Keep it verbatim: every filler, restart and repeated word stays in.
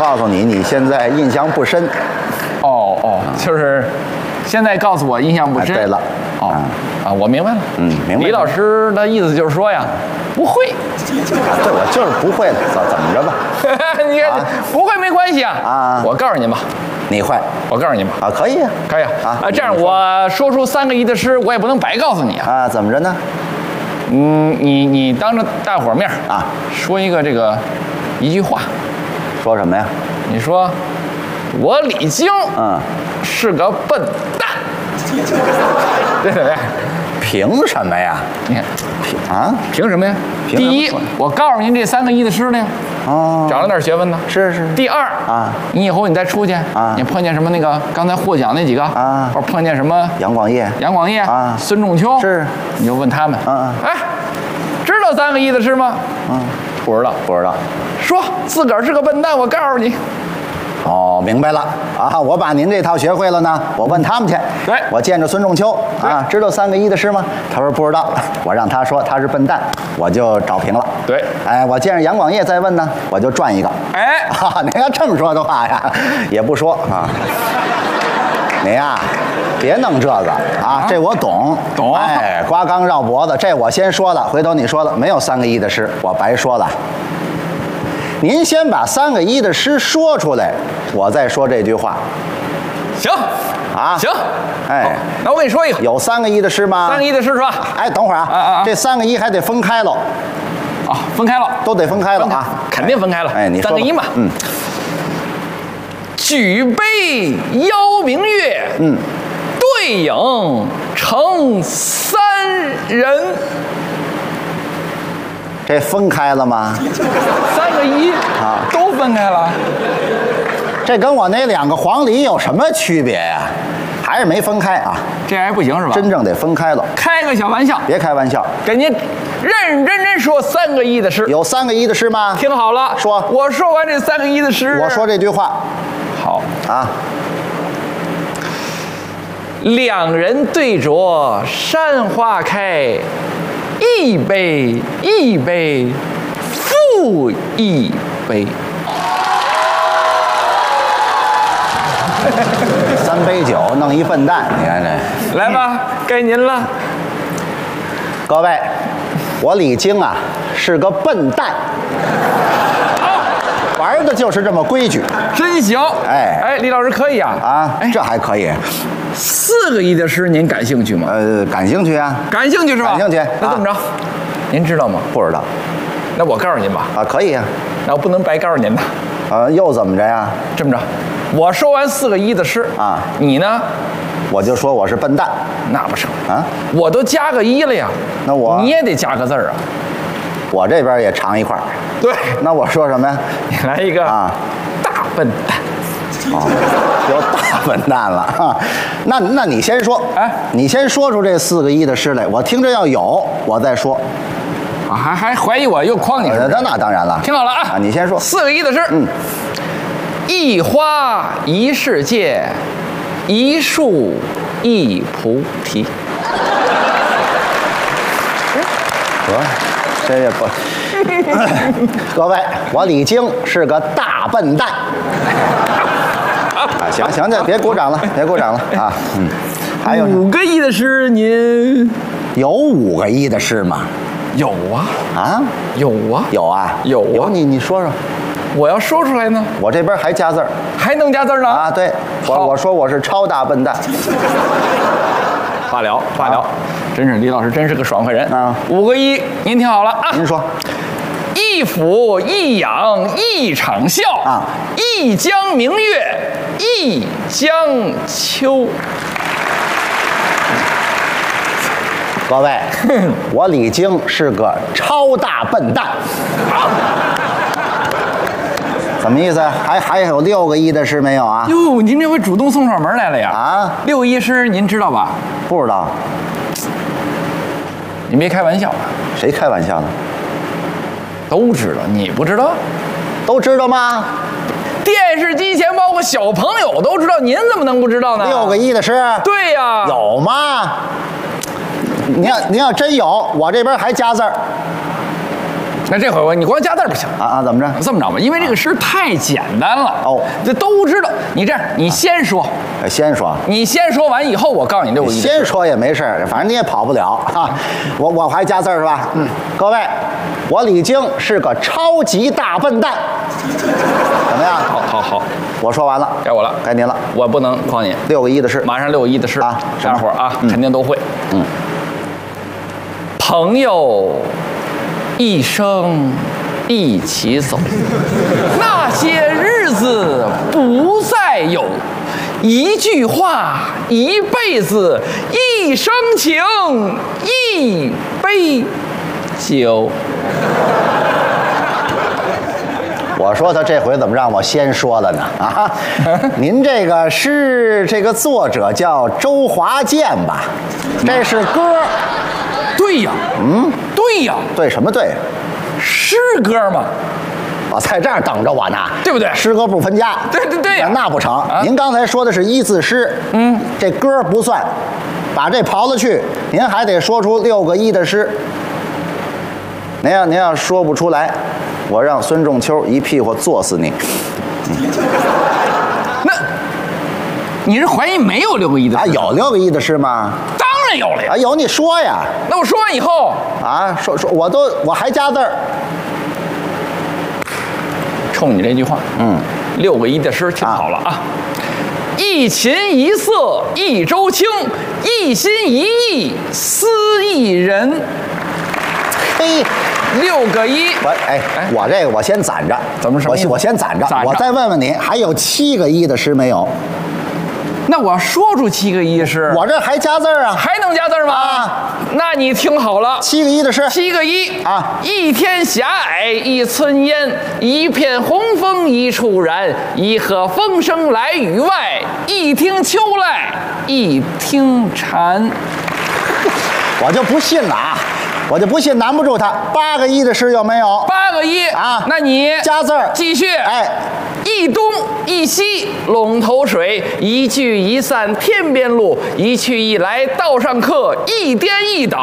告诉你，你现在印象不深。 哦哦，就是现在告诉我印象不深。 对了。 哦啊，我明白了。 嗯，明白。 李老师的意思就是说呀，不会。 对，我就是不会了，怎怎么着吧？ 你看，不会没关系啊。 啊， 我告诉您吧。 你会？ 我告诉你吧。 啊，可以啊， 可以啊。啊，这样我说出三个一的诗，我也不能白告诉你啊。 啊，怎么着呢？ 嗯，你你当着大伙面啊， 说一个这个一句话。 说什么呀？ 你说，我李菁， 嗯， 是个笨蛋。对对对。 凭什么呀？ 你看， 凭啊？ 凭什么呀？ 凭第一，我告诉您这三个一的诗呢， 哦， 长了点学问呢。 是是。 第二啊， 你以后你再出去啊， 你碰见什么那个刚才获奖那几个啊， 或者碰见什么杨广业、 杨广业啊、 孙仲秋， 是， 你就问他们， 嗯嗯， 哎，知道三个一的诗吗？ 嗯， 不知道， 不知道。 说自个儿是个笨蛋，我告诉你。 哦，明白了啊！我把您这套学会了呢，我问他们去。 对， 我见着孙仲秋啊，知道三个一的诗吗？他说不知道，我让他说他是笨蛋，我就找平了。 对， 哎，我见着杨广业再问呢，我就赚一个。 哎， 啊，您要这么说的话呀，也不说啊。你呀，别弄这个啊，这我懂懂。 哎，刮缸绕脖子，这我先说了，回头你说了没有三个一的诗，我白说了。您先把三个一的诗说出来，我再说这句话。 行啊， 行， 哎， 那我跟你说一个， 有三个一的诗吗？ 三个一的诗是吧？ 哎，等会儿啊， 啊啊， 这三个一还得分开喽。 啊，分开了， 都得分开了啊， 肯定分开了。 哎，你说三个一嘛， 嗯， 举杯邀明月， 嗯， 对影成三人。 这分开了吗？ 三个一啊， 都分开了。 这跟我那两个黄鹂有什么区别呀？还是没分开啊？ 这还不行是吧？ 真正得分开了。 开个小玩笑， 别开玩笑， 给您认认真真说三个一的诗。 有三个一的诗吗？ 听好了， 说。 我说完这三个一的诗， 我说这句话。 好啊。 两人对酌山花开，一杯一杯复一杯。 三杯酒弄一笨蛋，你看这。 来吧，该您了。 各位，我李菁啊是个笨蛋，玩的就是这么规矩。 真行。 哎哎，李老师可以啊。 啊， 哎， 这还可以。 四个一的诗您感兴趣吗？ 呃，感兴趣啊。 感兴趣是吧？ 感兴趣。 那这么着，您知道吗？ 不知道。 那我告诉您吧。 啊，可以啊。 那我不能白告诉您的。 呃，又怎么着呀？ 这么着，我说完四个一的诗啊， 你呢？ 我就说我是笨蛋。 那不成啊！ 我都加个一了呀。 那我你也得加个字儿啊。 我这边也长一块。 对。 那我说什么呀？ 你来一个啊， 大笨蛋。 哦，有大笨蛋了啊！那那你先说， 哎， 你先说出这四个一的诗来，我听着要有，我再说。 啊，还还怀疑我又诓你？ 那那当然了。 听好了啊！ 啊，你先说四个一的诗。 嗯。 一花一世界，一树一菩提。 得，这也不。各位，我李菁是个大笨蛋。啊，行行，这别鼓掌了，别鼓掌了啊！嗯，还有五个一的诗，您有五个一的诗吗？ 有啊啊， 有啊， 有啊， 有啊！ 有你你说说， 我要说出来呢， 我这边还加字儿， 还能加字儿呢啊！对，我我说我是超大笨蛋。 罢了罢了，真是李老师真是个爽快人啊！ 五个一，您听好了啊！ 您说。 一俯一仰一场笑啊， 一江明月一江秋。 各位，我李菁是个超大笨蛋。什么意思？还还有六个一的诗没有啊？ 哟，您这回主动送上门来了呀？ 啊， 六一诗您知道吧？ 不知道。 您别开玩笑啊！ 谁开玩笑呢？ 都知道，你不知道？ 都知道吗？ 电视机前包括小朋友都知道，您怎么能不知道呢？ 六个一的诗？ 对呀。 有吗？您要您要真有，我这边还加字儿。 那这回我你光加字儿不行啊啊，怎么着？ 这么着吧，因为这个诗太简单了哦， 这都知道。你这样，你先说， 哎先说， 你先说完以后，我告诉你六个一的诗。 先说也没事儿，反正你也跑不了啊。我我还加字儿是吧？嗯，各位，我李菁是个超级大笨蛋，怎么样？ 好好好， 我说完了， 该我了， 该您了。 我不能诓你。 六个一的诗， 马上六个一的诗啊什么大伙儿啊， 嗯肯定都会。 嗯， 朋友一生一起走，那些日子不再有。一句话，一辈子，一生情，一杯酒。 我说他这回怎么让我先说了呢？啊，您这个诗这个作者叫周华健吧？这是歌， 对呀，嗯，对呀， 对什么对？ 诗歌嘛。 啊，在这儿等着我呢， 对不对？ 诗歌不分家， 对对对呀， 那不成。 啊、 您刚才说的是一字诗，嗯，这歌不算，把这刨了去，您还得说出六个一的诗。您要您要说不出来，我让孙仲秋一屁股坐死你。 嗯、那你是怀疑没有六个一的诗啊？有六个一的诗吗？ 当然有了呀！ 啊，有你说呀。 那我说完以后啊，说说我都我还加字儿。 冲你这句话，嗯，六个一的诗听好了啊！啊一琴一色一周清，一心一意思一人。 嘿， 六个一， 我哎，哎我这个我先攒着， 怎么什么意思？ 我我先攒着， 攒着我再问问你，还有七个一的诗没有？ 那我要说出七个一的诗， 我这还加字儿啊， 还能加字吗？ 啊， 那你听好了， 七个一的诗， 七个一啊， 一天狭隘一村烟，一片红枫一处染，一河风声来雨外，一听秋来一听蝉。 我就不信了啊！我就不信难不住他。八个一的诗有没有？ 八个一啊， 那你加字儿继续。 哎， 一东一西龙头水，一聚一散天边路，一去一来道上客，一颠一倒